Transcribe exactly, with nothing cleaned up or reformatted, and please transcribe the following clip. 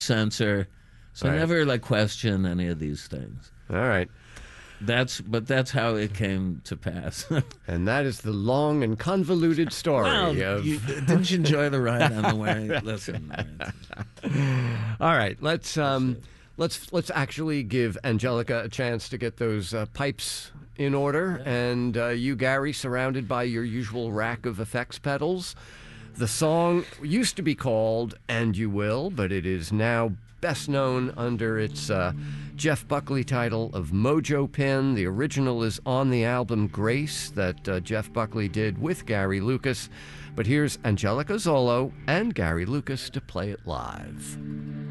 censor. So Right. never like question any of these things. All right. That's but that's how it came to pass. And that is the long and convoluted story Well, of... you, didn't you enjoy the ride on the way? Listen. Right. All right, let's um, let's let's actually give Angelica a chance to get those uh, pipes in order, Yeah. and uh, you, Gary, surrounded by your usual rack of effects pedals. The song used to be called "And You Will," but it is now best known under its uh, Jeff Buckley title of Mojo Pin. The original is on the album Grace that uh, Jeff Buckley did with Gary Lucas. But here's Angelica Zolo and Gary Lucas to play it live.